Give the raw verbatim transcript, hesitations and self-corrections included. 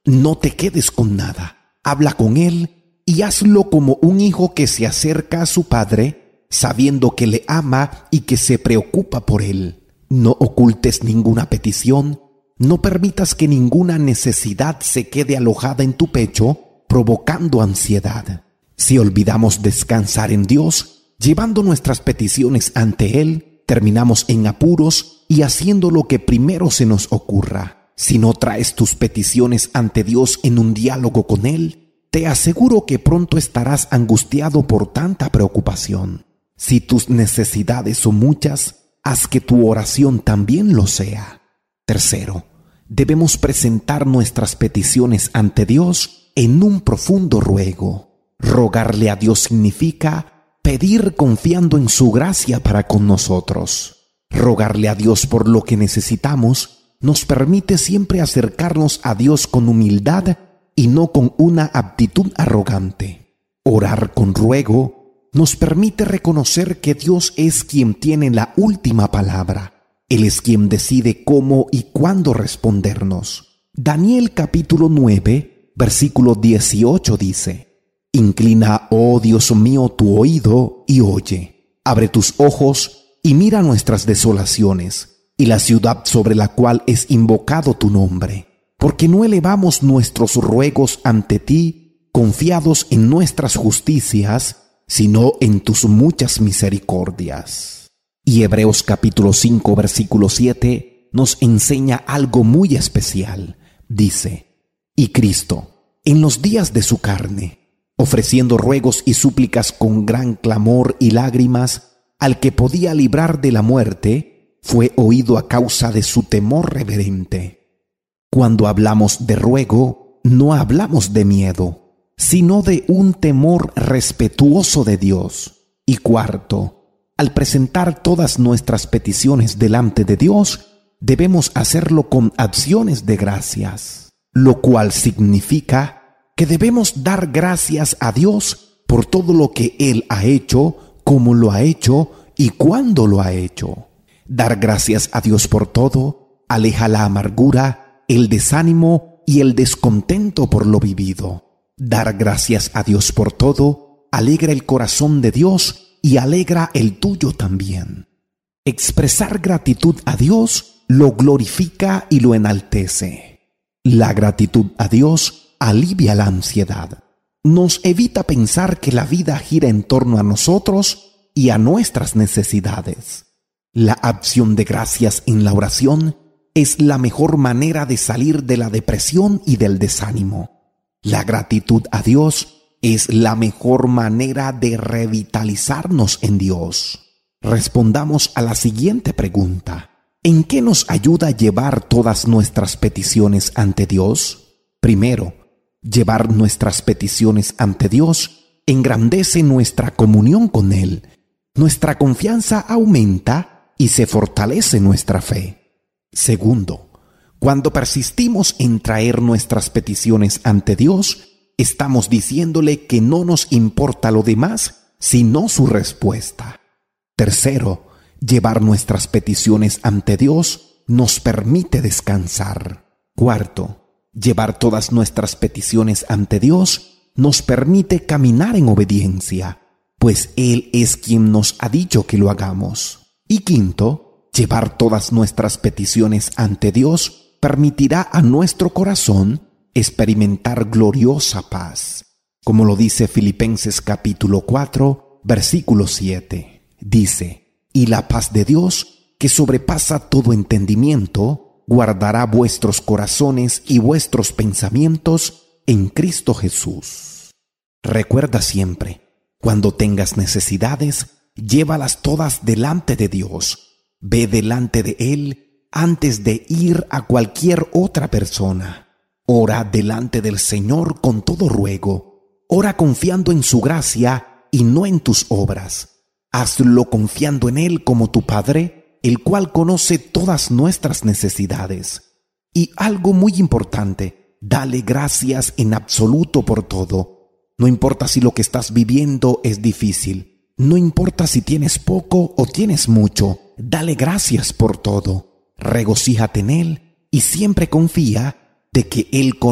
No te quedes con nada. Habla con Él y hazlo como un hijo que se acerca a su padre, sabiendo que le ama y que se preocupa por él. No ocultes ninguna petición. No permitas que ninguna necesidad se quede alojada en tu pecho, provocando ansiedad. Si olvidamos descansar en Dios, llevando nuestras peticiones ante Él, terminamos en apuros y haciendo lo que primero se nos ocurra. Si no traes tus peticiones ante Dios en un diálogo con Él, te aseguro que pronto estarás angustiado por tanta preocupación. Si tus necesidades son muchas, haz que tu oración también lo sea. Tercero, debemos presentar nuestras peticiones ante Dios en un profundo ruego. Rogarle a Dios significa pedir confiando en su gracia para con nosotros. Rogarle a Dios por lo que necesitamos nos permite siempre acercarnos a Dios con humildad y no con una actitud arrogante. Orar con ruego nos permite reconocer que Dios es quien tiene la última palabra. Él es quien decide cómo y cuándo respondernos. Daniel capítulo nueve, versículo dieciocho dice: Inclina, oh Dios mío, tu oído y oye. Abre tus ojos y mira nuestras desolaciones y la ciudad sobre la cual es invocado tu nombre. Porque no elevamos nuestros ruegos ante ti, confiados en nuestras justicias, sino en tus muchas misericordias. Y Hebreos capítulo cinco, versículo siete nos enseña algo muy especial. Dice: Y Cristo, en los días de su carne, ofreciendo ruegos y súplicas con gran clamor y lágrimas, al que podía librar de la muerte, fue oído a causa de su temor reverente. Cuando hablamos de ruego, no hablamos de miedo, sino de un temor respetuoso de Dios. Y cuarto, al presentar todas nuestras peticiones delante de Dios, debemos hacerlo con acciones de gracias, lo cual significa que debemos dar gracias a Dios por todo lo que Él ha hecho, cómo lo ha hecho y cuándo lo ha hecho. Dar gracias a Dios por todo aleja la amargura, el desánimo y el descontento por lo vivido. Dar gracias a Dios por todo alegra el corazón de Dios y alegra el tuyo también. Expresar gratitud a Dios lo glorifica y lo enaltece. La gratitud a Dios alivia la ansiedad. Nos evita pensar que la vida gira en torno a nosotros y a nuestras necesidades. La acción de gracias en la oración es la mejor manera de salir de la depresión y del desánimo. La gratitud a Dios es la mejor manera de revitalizarnos en Dios. Respondamos a la siguiente pregunta: ¿en qué nos ayuda llevar todas nuestras peticiones ante Dios? Primero, llevar nuestras peticiones ante Dios engrandece nuestra comunión con Él. Nuestra confianza aumenta y se fortalece nuestra fe. Segundo, cuando persistimos en traer nuestras peticiones ante Dios, estamos diciéndole que no nos importa lo demás, sino su respuesta. Tercero, llevar nuestras peticiones ante Dios nos permite descansar. Cuarto, llevar todas nuestras peticiones ante Dios nos permite caminar en obediencia, pues Él es quien nos ha dicho que lo hagamos. Y quinto, llevar todas nuestras peticiones ante Dios permitirá a nuestro corazón experimentar gloriosa paz. Como lo dice Filipenses capítulo cuatro, versículo siete. Dice: y la paz de Dios, que sobrepasa todo entendimiento, guardará vuestros corazones y vuestros pensamientos en Cristo Jesús. Recuerda siempre, cuando tengas necesidades, llévalas todas delante de Dios. Ve delante de Él antes de ir a cualquier otra persona. Ora delante del Señor con todo ruego. Ora confiando en su gracia y no en tus obras. Hazlo confiando en Él como tu Padre, el cual conoce todas nuestras necesidades. Y algo muy importante, dale gracias en absoluto por todo. No importa si lo que estás viviendo es difícil. No importa si tienes poco o tienes mucho. Dale gracias por todo. Regocíjate en Él y siempre confía de que Él conoce